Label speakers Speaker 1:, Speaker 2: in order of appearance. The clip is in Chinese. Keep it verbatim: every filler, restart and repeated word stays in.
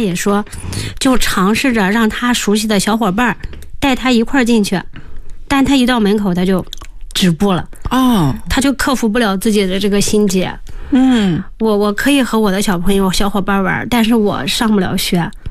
Speaker 1: 也说，就尝试着让他熟悉的小伙伴带他一块儿进去，但他一到门口他就止步了。
Speaker 2: 哦，
Speaker 1: 他就克服不了自己的这个心结。
Speaker 2: 嗯，
Speaker 1: 我我可以和我的小朋友小伙伴玩，但是我上不了学。